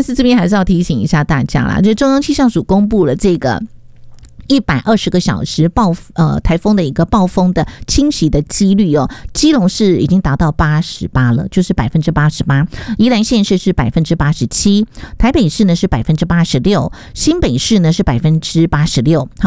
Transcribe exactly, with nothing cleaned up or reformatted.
是这边还是要提醒一下大家啦，就是中央气象署公布了这个一百二十个小时暴呃台风的一个暴风的侵袭的几率哦，基隆市已经达到八十八了，就是百分之八十八，宜兰县市是百分之八十七，台北市呢是百分之八十六，新北市呢是百分之八十六。